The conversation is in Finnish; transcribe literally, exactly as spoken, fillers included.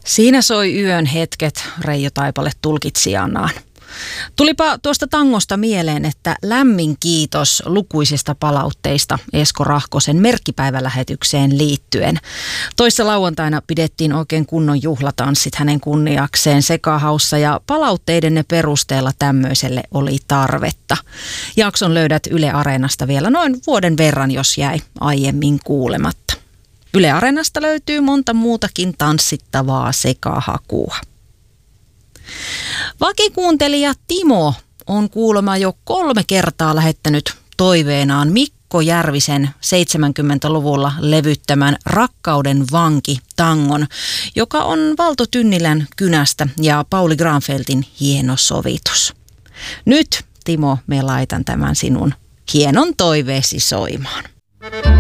Siinä soi yön hetket, Reijo Taipale tulkitsijanaan. Tulipa tuosta tangosta mieleen, että lämmin kiitos lukuisista palautteista Esko Rahkosen merkkipäivälähetykseen liittyen. Toissa lauantaina pidettiin oikein kunnon juhlatanssit hänen kunniakseen Sekahaussa ja palautteidenne perusteella tämmöiselle oli tarvetta. Jakson löydät Yle Areenasta vielä noin vuoden verran, jos jäi aiemmin kuulematta. Yle Areenasta löytyy monta muutakin tanssittavaa sekahakua. Vakikuuntelija Timo on kuulemma jo kolme kertaa lähettänyt toiveenaan Mikko Järvisen seitsemänkymmentäluvulla levyttämän Rakkauden vanki tangon, joka on Valto Tynnilän kynästä ja Pauli Granfeltin hieno sovitus. Nyt, Timo, me laitan tämän sinun hienon toiveesi soimaan.